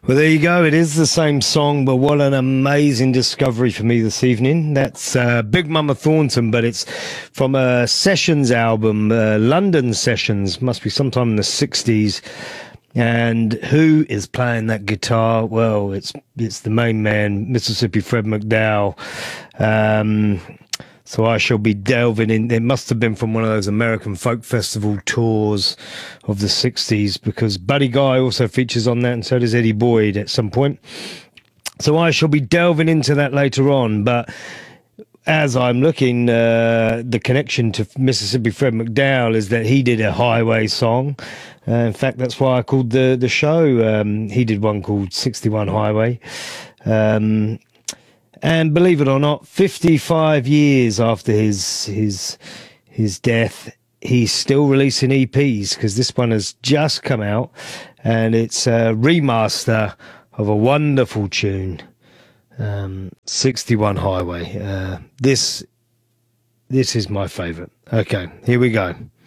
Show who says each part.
Speaker 1: Well, there you go. It is the same song, but what an amazing discovery for me this evening. That's Big Mama Thornton, but it's from a Sessions album, London Sessions, must be sometime in the 60s. And who is playing that guitar? Well, it's the main man, Mississippi Fred McDowell. So I shall be delving in. It must have been from one of those American folk festival tours of the 60s, because Buddy Guy also features on that, and so does Eddie Boyd at some point. So I shall be delving into that later on. But as I'm looking, the connection to Mississippi Fred McDowell is that he did a highway song. In fact, that's why I called the show. He did one called 61 Highway. And believe it or not, 55 years after his death, he's still releasing EPs, because this one has just come out, and it's a remaster of a wonderful tune, 61 Highway. This is my favourite. Okay, here we go.